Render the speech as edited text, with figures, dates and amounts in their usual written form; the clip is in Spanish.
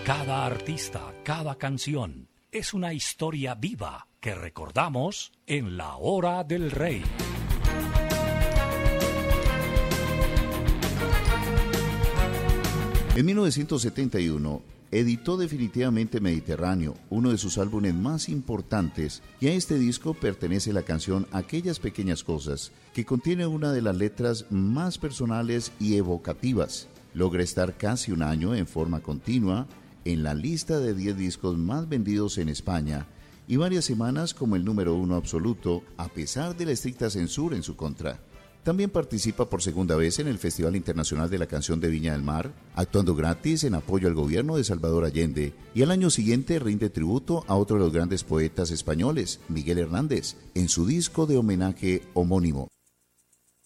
Cada artista, cada canción es una historia viva que recordamos en La Hora del Rey. En 1971 editó definitivamente Mediterráneo, uno de sus álbumes más importantes, y a este disco pertenece la canción Aquellas Pequeñas Cosas, que contiene una de las letras más personales y evocativas. Logra estar casi un año en forma continua en la lista de 10 discos más vendidos en España y varias semanas como el número 1 absoluto, a pesar de la estricta censura en su contra. También participa por segunda vez en el Festival Internacional de la Canción de Viña del Mar, actuando gratis en apoyo al gobierno de Salvador Allende, y al año siguiente rinde tributo a otro de los grandes poetas españoles, Miguel Hernández, en su disco de homenaje homónimo.